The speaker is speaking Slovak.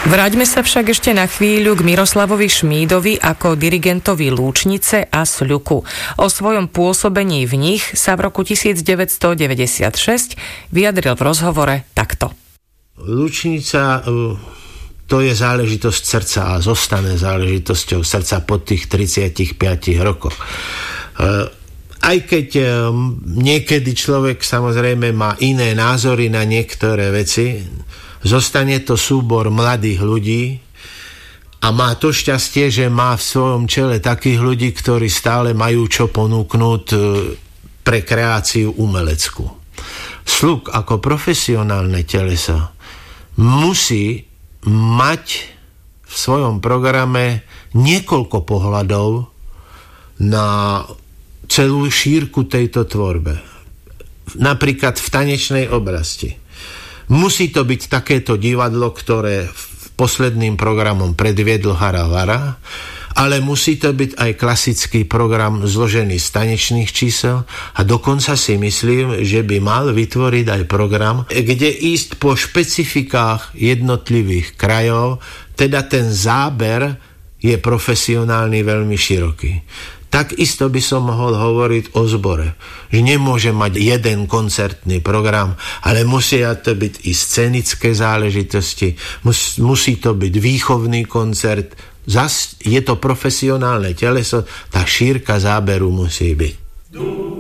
Vráťme sa však ešte na chvíľu k Miroslavovi Šmídovi ako dirigentovi Lúčnice a Sľuku. O svojom pôsobení v nich sa v roku 1996 vyjadril v rozhovore takto. Lúčnica to je záležitosť srdca a zostane záležitosťou srdca po tých 35 rokoch. Aj keď niekedy človek samozrejme má iné názory na niektoré veci, zostane to súbor mladých ľudí a má to šťastie, že má v svojom čele takých ľudí, ktorí stále majú čo ponúknuť pre kreáciu umeleckú. Sluk ako profesionálne teleso musí mať v svojom programe niekoľko pohľadov na celú šírku tejto tvorbe. Napríklad v tanečnej oblasti. Musí to byť takéto divadlo, ktoré posledným programom predviedol Haravara, ale musí to byť aj klasický program zložený z tanečných čísel a dokonca si myslím, že by mal vytvoriť aj program, kde ísť po špecifikách jednotlivých krajov, teda ten záber je profesionálny veľmi široký. Takisto by som mohol hovoriť o zbore, že nemôže mať jeden koncertný program, ale musia to byť i scenické záležitosti, musí to byť výchovný koncert, zas je to profesionálne teleso, tá šírka záberu musí byť.